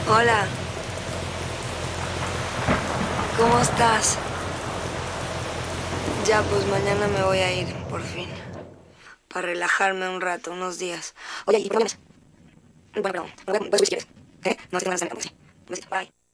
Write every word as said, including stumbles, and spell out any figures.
Hola, ¿cómo estás? Ya, pues mañana me voy a ir, por fin. Para relajarme un rato, unos días. Oye, ¿y por dónde vas? Bueno, pero, bueno, puedes subir si quieres. ¿Eh? No, es que no me vas a sí. Bye.